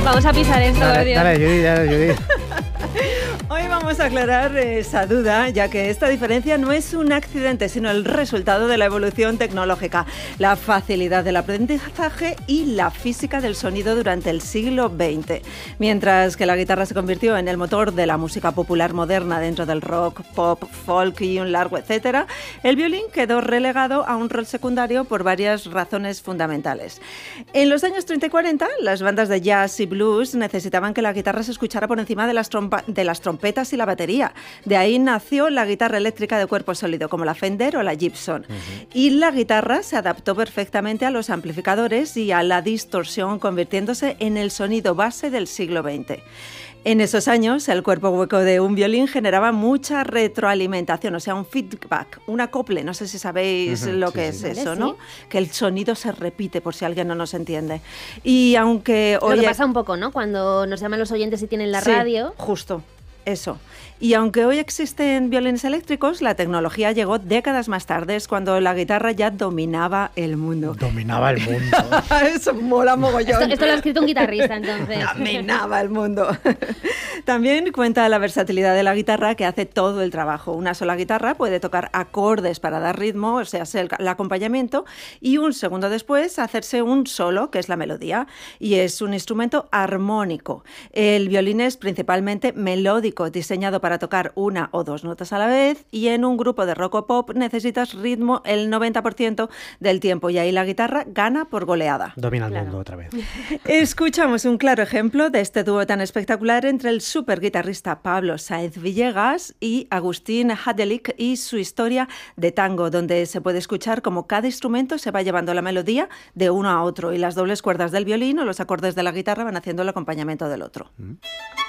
Vamos a pisar esto, Guardián. Dale, Judy. Hoy vamos a aclarar esa duda, ya que esta diferencia no es un accidente, sino el resultado de la evolución tecnológica, la facilidad del aprendizaje y la física del sonido durante el siglo XX. Mientras que la guitarra se convirtió en el motor de la música popular moderna dentro del rock, pop, folk y un largo etcétera, el violín quedó relegado a un rol secundario por varias razones fundamentales. En los años 30 y 40, las bandas de jazz y blues necesitaban que la guitarra se escuchara por encima de las trompetas y la batería. De ahí nació la guitarra eléctrica de cuerpo sólido, como la Fender o la Gibson. Y la guitarra se adaptó perfectamente a los amplificadores y a la distorsión, convirtiéndose en el sonido base del siglo XX. En esos años, el cuerpo hueco de un violín generaba mucha retroalimentación, o sea, un feedback, un acople. No sé si sabéis lo que es eso, ¿no? Sí. Que el sonido se repite, por si alguien no nos entiende. Y aunque hoy... Lo que pasa un poco, ¿no? Cuando nos llaman los oyentes y tienen la radio. Justo. Eso. Y aunque hoy existen violines eléctricos, la tecnología llegó décadas más tarde, cuando la guitarra ya dominaba el mundo. Dominaba el mundo. Eso mola mogollón. Esto lo ha escrito un guitarrista, entonces. Dominaba el mundo. También cuenta la versatilidad de la guitarra, que hace todo el trabajo. Una sola guitarra puede tocar acordes para dar ritmo, o sea, el acompañamiento, y un segundo después hacerse un solo, que es la melodía. Y es un instrumento armónico. El violín es principalmente melódico, diseñado para tocar una o dos notas a la vez, y en un grupo de rock o pop necesitas ritmo el 90% del tiempo, y ahí la guitarra gana por goleada. Domina el mundo otra vez. Escuchamos un claro ejemplo de este dúo tan espectacular entre el superguitarrista Pablo Sáenz Villegas y Agustín Hadelich y su historia de tango, donde se puede escuchar cómo cada instrumento se va llevando la melodía de uno a otro, y las dobles cuerdas del violín o los acordes de la guitarra van haciendo el acompañamiento del otro.